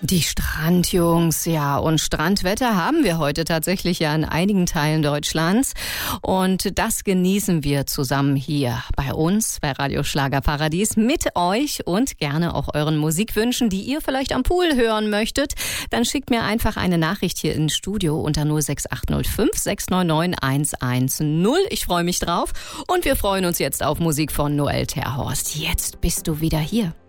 Die Strandjungs, ja, und Strandwetter haben wir heute tatsächlich ja in einigen Teilen Deutschlands und das genießen wir zusammen hier bei uns bei Radio Schlagerparadies mit euch und gerne auch euren Musikwünschen, die ihr vielleicht am Pool hören möchtet. Dann schickt mir einfach eine Nachricht hier ins Studio unter 06805 699 110. Ich freue mich drauf und wir freuen uns jetzt auf Musik von Noel Terhorst. Jetzt bist du wieder hier.